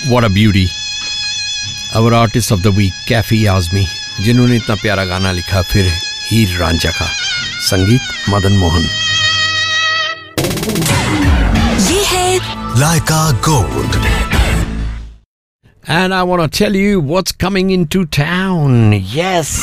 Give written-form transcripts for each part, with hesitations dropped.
What a beauty. Our artist of the week, Kafi Azmi, जिन्होंने इतना प्यारा गाना लिखा फिर हीर रांझा का, संगीत मदन मोहन. ये है Laika Gold. And I want to tell you what's coming into town. Yes.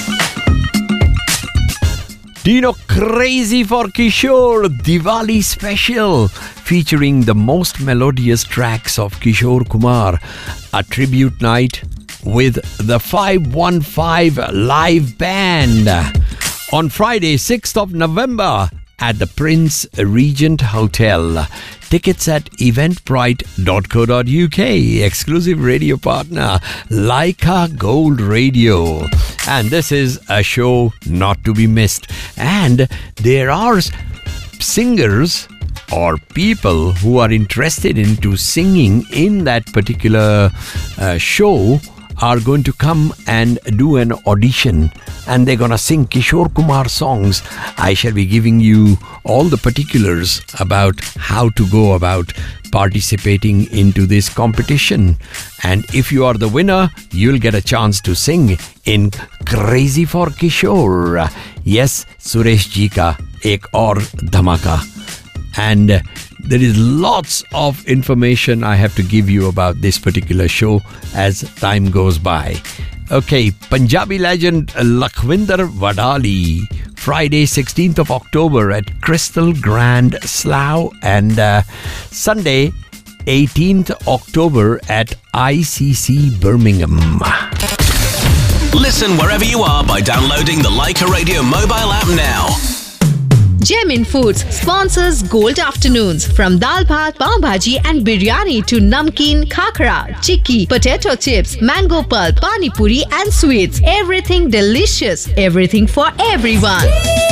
Do you know Crazy for Kishore Diwali Special, featuring the most melodious tracks of Kishore Kumar, a tribute night with the 515 live band on Friday 6th of November at the Prince Regent Hotel. Tickets at eventbrite.co.uk. Exclusive radio partner Laika Gold Radio. And this is a show not to be missed. And there are singers or people who are interested into singing in that particular show are going to come and do an audition, and they're going to sing Kishore Kumar songs. I shall be giving you all the particulars about how to go about participating into this competition. And if you are the winner, you'll get a chance to sing in Crazy for Kishore. Yes, Suresh ji ka ek aur dhamaka. And there is lots of information I have to give you about this particular show as time goes by. Okay, Punjabi legend Lakhvinder Wadali, Friday 16th of October at Crystal Grand Slough, and Sunday 18th October at ICC Birmingham. Listen wherever you are by downloading the Laika Radio mobile app now. Gemin Foods sponsors Gold Afternoons. From dal bhat, pav bhaji and biryani to namkeen, khakra, chikki, potato chips, mango pulp, pani puri and sweets. Everything delicious. Everything for everyone.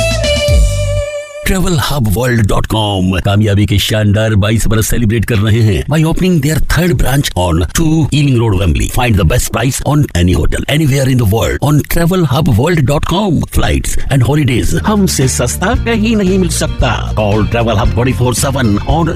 TravelHubWorld.com कामयाबी के शानदार 22 बरस celebrate कर रहे हैं by opening their third branch on 2 Ealing Road, Wembley. Find the best price on any hotel anywhere in the world on TravelHubWorld.com. Flights and holidays हमसे सस्ता कहीं नहीं मिल सकता. Call Travel Hub 24/7 on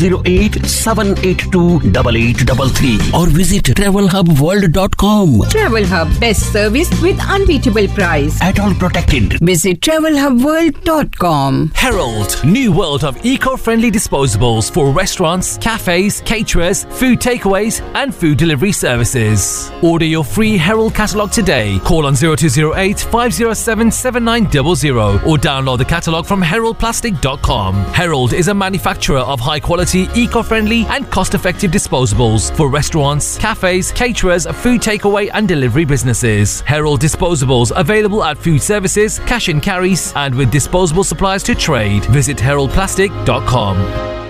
0208-782-8833 or visit TravelHubWorld.com. Travel Hub, best service with unbeatable price. At all protected. Visit TravelHubWorld.com. Herald, new world of eco-friendly disposables for restaurants, cafes, caterers, food takeaways and food delivery services. Order your free Herald catalogue today. Call on 0208 507 7900 or download the catalogue from heraldplastic.com. Herald is a manufacturer of high-quality, eco-friendly and cost-effective disposables for restaurants, cafes, caterers, food takeaway and delivery businesses. Herald disposables available at food services, cash and carries and with disposable supplies to trade. Visit heraldplastic.com.